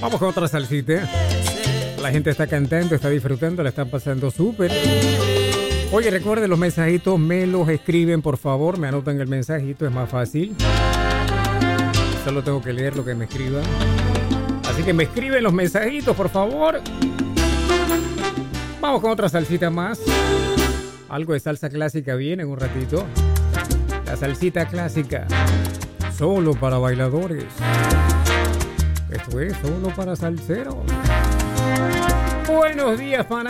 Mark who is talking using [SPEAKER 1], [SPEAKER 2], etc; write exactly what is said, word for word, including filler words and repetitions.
[SPEAKER 1] Vamos con otra salsita. La gente está cantando, está disfrutando, la están pasando súper. Oye, recuerden, los mensajitos me los escriben, por favor. Me anotan el mensajito, es más fácil. Solo tengo que leer lo que me escriban. Así que me escriben los mensajitos, por favor. Vamos con otra salsita más. Algo de salsa clásica viene en un ratito. La salsita clásica. Solo para bailadores. Esto es solo para salseros. Buenos días, pana.